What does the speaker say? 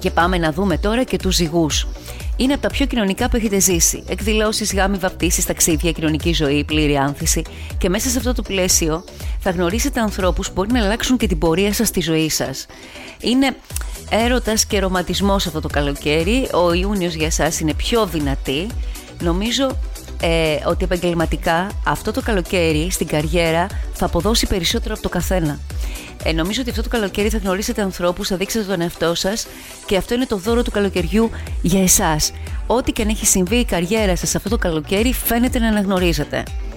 Και πάμε να δούμε τώρα και τους ζυγούς. Είναι από τα πιο κοινωνικά που έχετε ζήσει. Εκδηλώσεις, γάμοι, βαπτίσεις, ταξίδια, κοινωνική ζωή, πλήρη άνθηση. Και μέσα σε αυτό το πλαίσιο θα γνωρίσετε ανθρώπους που μπορεί να αλλάξουν και την πορεία σας στη ζωή σας. Είναι έρωτας και ρομαντισμός αυτό το καλοκαίρι. Ο Ιούνιος για εσάς είναι πιο δυνατή. Νομίζω ότι επαγγελματικά αυτό το καλοκαίρι στην καριέρα θα αποδώσει περισσότερο από το καθένα. Νομίζω ότι αυτό το καλοκαίρι θα γνωρίσετε ανθρώπους, θα δείξετε τον εαυτό σας και αυτό είναι το δώρο του καλοκαιριού για εσάς. Ό,τι και αν έχει συμβεί η καριέρα σας αυτό το καλοκαίρι φαίνεται να αναγνωρίζετε.